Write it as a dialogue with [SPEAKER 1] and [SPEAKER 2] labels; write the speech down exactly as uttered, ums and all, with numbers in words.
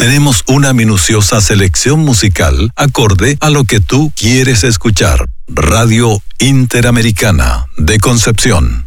[SPEAKER 1] Tenemos una minuciosa selección musical acorde a lo que tú quieres escuchar. Radio Interamericana de Concepción.